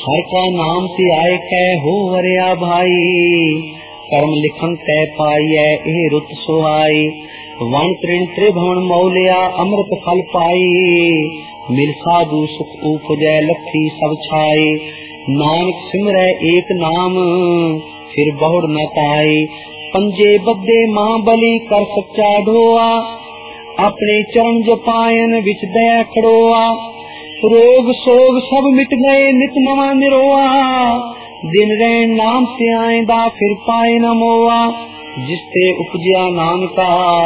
हर का नाम ते आए कै हो वरिया भाई, कर्म लिखन तै पाइयै एह रुत सुहाई। वन तृण त्रिभुवन मौलिया अमृत फल पाई, मिल साधु सुख उपजै लखी सब छाई। नानक सिमरै एक नाम फिर बहुड़ न पाई, पंजे बद्दे महाबली कर सच्चा ढोआ, अपने चरण जपायन विच दया खड़ोआ। रोग सोग सब मिट गए नित नवा निरोआ, दिन रैन नाम ते आएंदा फिर पाए न मोआ। जिसते उपजया नाम का